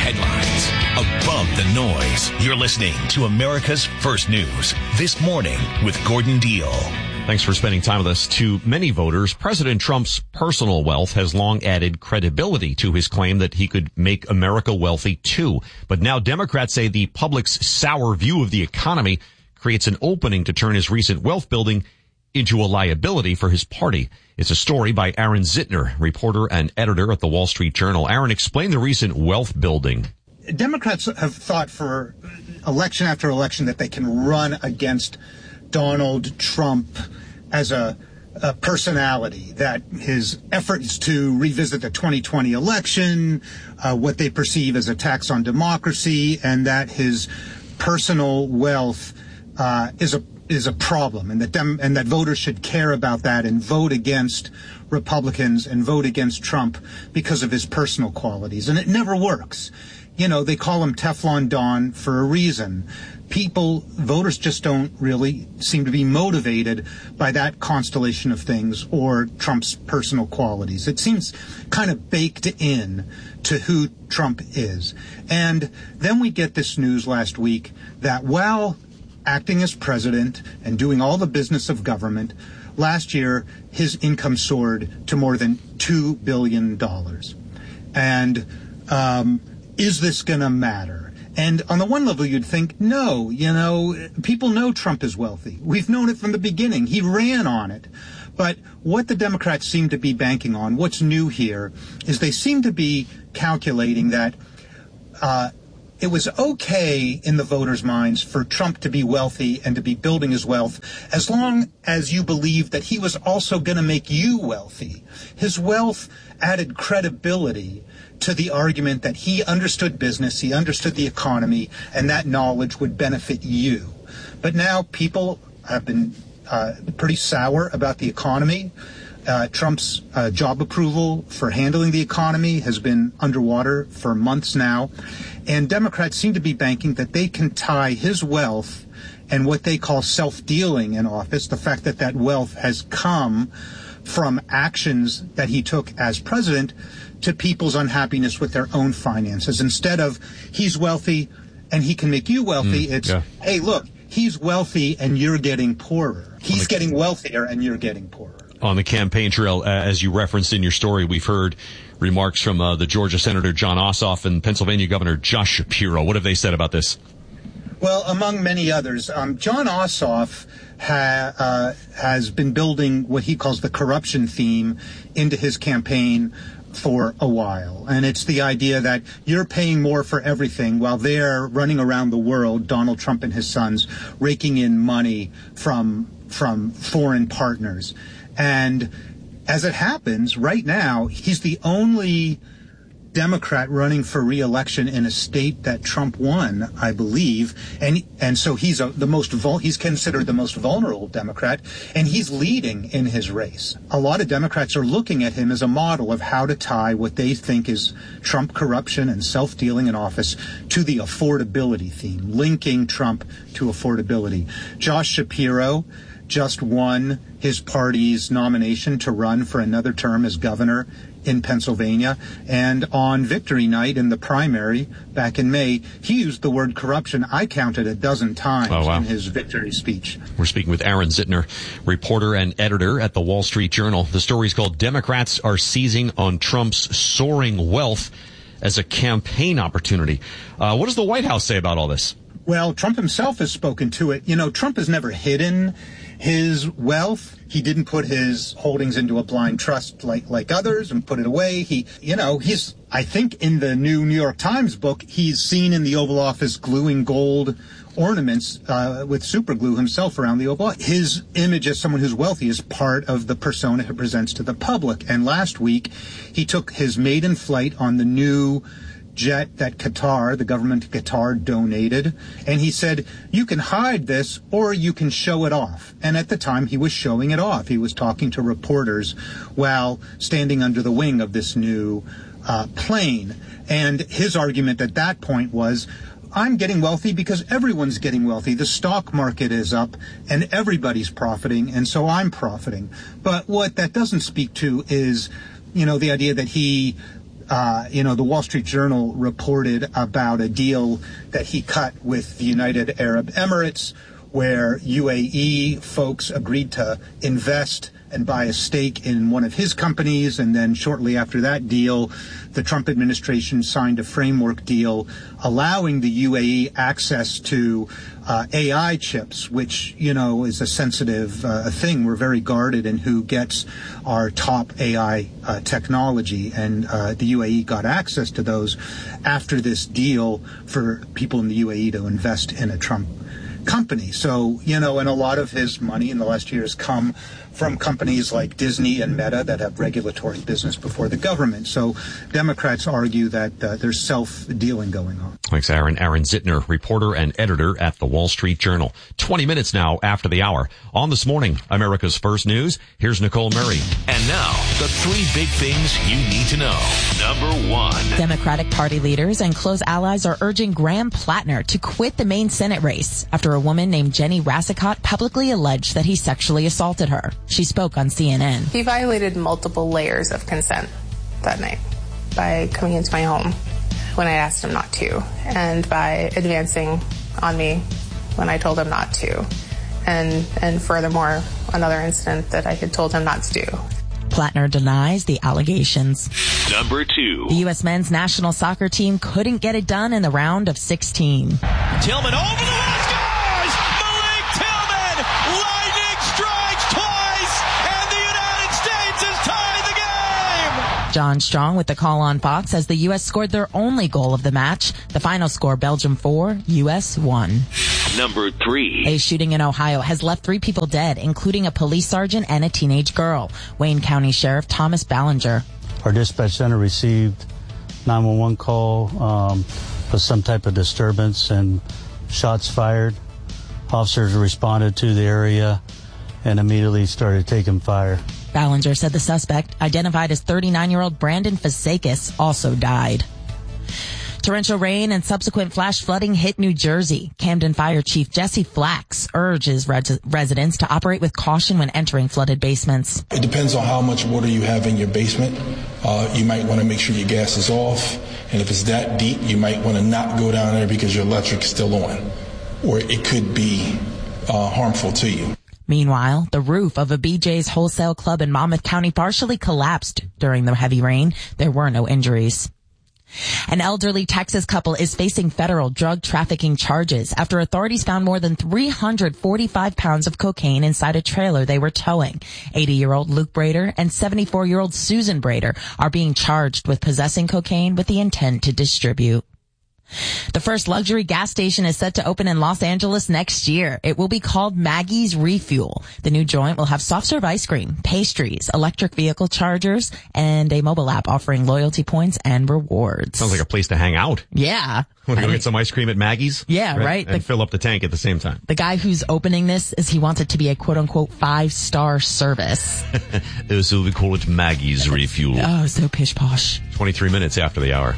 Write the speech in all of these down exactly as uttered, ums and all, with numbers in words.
headlines, above the noise. You're listening to America's First News This Morning with Gordon Deal. Thanks for spending time with us. To many voters, President Trump's personal wealth has long added credibility to his claim that he could make America wealthy too. But now Democrats say the public's sour view of the economy creates an opening to turn his recent wealth building into a liability for his party. It's a story by Aaron Zitner, reporter and editor at the Wall Street Journal. Aaron, explain the recent wealth building. Democrats have thought for election after election that they can run against Donald Trump as a, a personality, that his efforts to revisit the twenty twenty election, uh, what they perceive as attacks on democracy, and that his personal wealth uh, is a is a problem, and that dem- and that voters should care about that and vote against Republicans and vote against Trump because of his personal qualities. And it never works. You know, they call him Teflon Don for a reason. People, voters just don't really seem to be motivated by that constellation of things or Trump's personal qualities. It seems kind of baked in to who Trump is. And then we get this news last week that while acting as president and doing all the business of government, last year his income soared to more than two billion dollars. And um, is this going to matter? And on the one level, you'd think, no, you know, people know Trump is wealthy. We've known it from the beginning. He ran on it. But what the Democrats seem to be banking on, what's new here, is they seem to be calculating that uh, it was okay in the voters' minds for Trump to be wealthy and to be building his wealth as long as you believed that he was also going to make you wealthy. His wealth added credibility to the argument that he understood business, he understood the economy, and that knowledge would benefit you. But now people have been uh, pretty sour about the economy. Uh, Trump's uh, job approval for handling the economy has been underwater for months now. And Democrats seem to be banking that they can tie his wealth and what they call self-dealing in office, the fact that that wealth has come from actions that he took as president, to people's unhappiness with their own finances. Instead of he's wealthy and he can make you wealthy, mm, it's, yeah. hey, look, he's wealthy and you're getting poorer. He's getting wealthier and you're getting poorer. On the campaign trail, uh, as you referenced in your story, we've heard remarks from uh, the Georgia Senator Jon Ossoff and Pennsylvania Governor Josh Shapiro. What have they said about this? Well, among many others, um, Jon Ossoff ha, uh, has been building what he calls the corruption theme into his campaign for a while. And it's the idea that you're paying more for everything while they're running around the world, Donald Trump and his sons, raking in money from from foreign partners. And as it happens, right now, he's the only Democrat running for re-election in a state that Trump won, I believe, and and so he's a, the most vul- he's considered the most vulnerable Democrat, and he's leading in his race. A lot of Democrats are looking at him as a model of how to tie what they think is Trump corruption and self-dealing in office to the affordability theme, linking Trump to affordability. Josh Shapiro just won his party's nomination to run for another term as governor in Pennsylvania, and on victory night in the primary back in May, he used the word corruption, I counted a dozen times oh, wow. in his victory speech. We're speaking with Aaron Zitner, reporter and editor at the Wall Street Journal. The story is called Democrats Are Seizing on Trump's Soaring Wealth as a Campaign Opportunity. Uh, what does the White House say about all this? Well, Trump himself has spoken to it. You know, Trump has never hidden his wealth. He didn't put his holdings into a blind trust like like others and put it away. He, you know, he's, I think in the new New York Times book, he's seen in the Oval Office gluing gold ornaments uh, with super glue himself around the Oval Office. His image as someone who's wealthy is part of the persona he presents to the public. And last week, he took his maiden flight on the new jet that Qatar, the government of Qatar, donated. And he said, you can hide this or you can show it off. And at the time, he was showing it off. He was talking to reporters while standing under the wing of this new uh, plane. And his argument at that point was, I'm getting wealthy because everyone's getting wealthy. The stock market is up and everybody's profiting, and so I'm profiting. But what that doesn't speak to is, you know, the idea that he Uh, you know, the Wall Street Journal reported about a deal that he cut with the United Arab Emirates, where U A E folks agreed to invest and buy a stake in one of his companies. And then shortly after that deal, the Trump administration signed a framework deal allowing the U A E access to uh, A I chips, which, you know, is a sensitive uh, thing. We're very guarded in who gets our top A I uh, technology. And uh, the U A E got access to those after this deal for people in the U A E to invest in a Trump company. So, you know, and a lot of his money in the last year has come from companies like Disney and Meta that have regulatory business before the government. So Democrats argue that uh, there's self-dealing going on. Thanks, Aaron. Aaron Zitner, reporter and editor at the Wall Street Journal. twenty minutes now after the hour. On This Morning, America's First News, here's Nicole Murray. And now, the three big things you need to know. Number one. Democratic Party leaders and close allies are urging Graham Plattner to quit the Maine Senate race after a woman named Jenny Rassicot publicly alleged that he sexually assaulted her. She spoke on C N N. He violated multiple layers of consent that night by coming into my home when I asked him not to, and by advancing on me when I told him not to, and and furthermore, another incident that I had told him not to do. Plattner denies the allegations. Number two. The U S men's national soccer team couldn't get it done in the round of sixteen. Tillman over the wall scores! Malik Tillman! Lightning strikes twice, and the United States has tied the game! John Strong with the call on Fox as the U S scored their only goal of the match. The final score, Belgium four, U S one. Number three. A shooting in Ohio has left three people dead, including a police sergeant and a teenage girl. Wayne County Sheriff Thomas Ballinger. Our dispatch center received nine one one call um, for some type of disturbance and shots fired. Officers responded to the area and immediately started taking fire. Ballinger said the suspect, identified as thirty-nine-year-old Brandon Fasakis, also died. Torrential rain and subsequent flash flooding hit New Jersey. Camden Fire Chief Jesse Flax urges res- residents to operate with caution when entering flooded basements. It depends on how much water you have in your basement. Uh, you might want to make sure your gas is off. And if it's that deep, you might want to not go down there because your electric's still on. Or it could be uh, harmful to you. Meanwhile, the roof of a B J's wholesale club in Monmouth County partially collapsed during the heavy rain. There were no injuries. An elderly Texas couple is facing federal drug trafficking charges after authorities found more than three hundred forty-five pounds of cocaine inside a trailer they were towing. eighty-year-old Luke Brader and seventy-four-year-old Susan Brader are being charged with possessing cocaine with the intent to distribute. The first luxury gas station is set to open in Los Angeles next year. It will be called Maggie's Refuel. The new joint will have soft serve ice cream, pastries, electric vehicle chargers, and a mobile app offering loyalty points and rewards. Sounds like a place to hang out. Yeah. Want to go get some ice cream at Maggie's? Yeah, right. right? And the, fill up the tank at the same time. The guy who's opening this is he wants it to be a quote-unquote five-star service. So we call it Maggie's Refuel. Oh, so pish-posh. twenty-three minutes after the hour.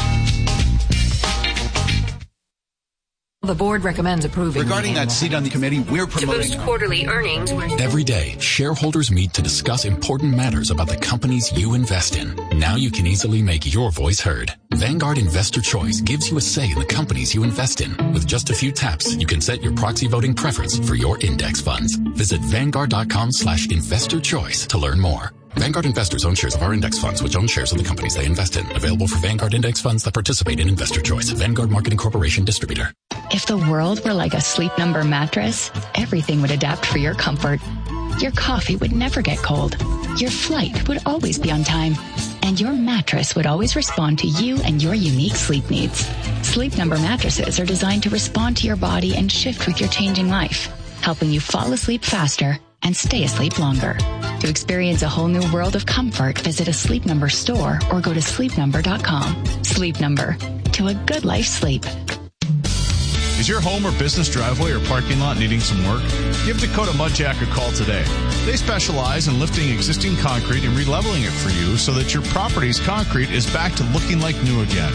The board recommends approving. Regarding that seat on the committee, we're promoting to boost quarterly earnings. Every day, shareholders meet to discuss important matters about the companies you invest in. Now you can easily make your voice heard. Vanguard Investor Choice gives you a say in the companies you invest in. With just a few taps, you can set your proxy voting preference for your index funds. Visit Vanguard.com slash investor choice to learn more. Vanguard investors own shares of our index funds, which own shares of the companies they invest in. Available for Vanguard index funds that participate in Investor Choice. Vanguard Marketing Corporation distributor. If the world were like a Sleep Number mattress, everything would adapt for your comfort. Your coffee would never get cold. Your flight would always be on time. And your mattress would always respond to you and your unique sleep needs. Sleep Number mattresses are designed to respond to your body and shift with your changing life, helping you fall asleep faster and stay asleep longer. To experience a whole new world of comfort, visit a Sleep Number store or go to sleep number dot com. Sleep Number. To a good life sleep. Is your home or business driveway or parking lot needing some work? Give Dakota Mudjack a call today. They specialize in lifting existing concrete and releveling it for you so that your property's concrete is back to looking like new again.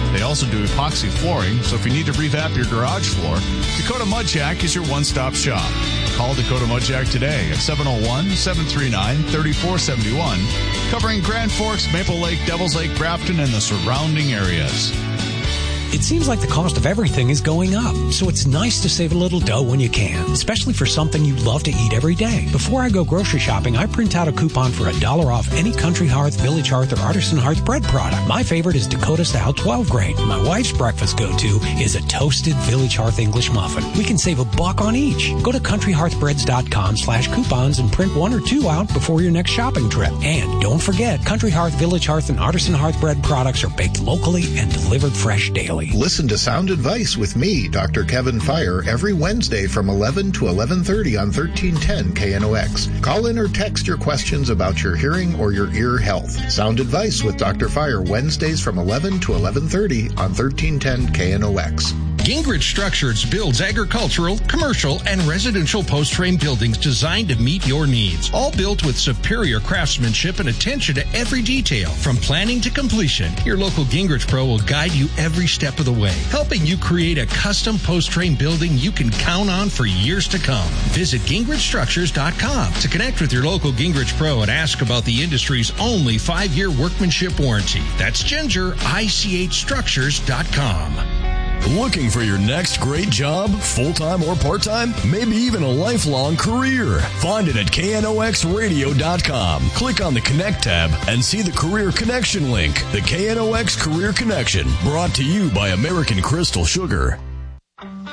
They also do epoxy flooring, so if you need to revamp your garage floor, Dakota Mud Jack is your one-stop shop. Call Dakota Mud Jack today at seven oh one, seven three nine, three four seven one, covering Grand Forks, Maple Lake, Devils Lake, Grafton, and the surrounding areas. It seems like the cost of everything is going up, so it's nice to save a little dough when you can, especially for something you love to eat every day. Before I go grocery shopping, I print out a coupon for a dollar off any Country Hearth, Village Hearth, or Artisan Hearth bread product. My favorite is Dakota Style twelve grain. My wife's breakfast go-to is a toasted Village Hearth English muffin. We can save a buck on each. Go to country hearth breads dot com slash coupons and print one or two out before your next shopping trip. And don't forget, Country Hearth, Village Hearth, and Artisan Hearth bread products are baked locally and delivered fresh daily. Listen to Sound Advice with me, Doctor Kevin Fire, every Wednesday from eleven to eleven thirty on thirteen ten K N O X. Call in or text your questions about your hearing or your ear health. Sound Advice with Doctor Fire, Wednesdays from eleven to eleven thirty on thirteen ten K N O X. Gingrich Structures builds agricultural, commercial, and residential post-frame buildings designed to meet your needs. All built with superior craftsmanship and attention to every detail. From planning to completion, your local Gingrich Pro will guide you every step of the way, helping you create a custom post-frame building you can count on for years to come. Visit gingrich structures dot com to connect with your local Gingrich Pro and ask about the industry's only five-year workmanship warranty. That's Ginger, I C H structures dot com. Looking for your next great job, full-time or part-time? Maybe even a lifelong career? Find it at K N O X radio dot com. Click on the Connect tab and see the Career Connection link. The K N O X Career Connection, brought to you by American Crystal Sugar.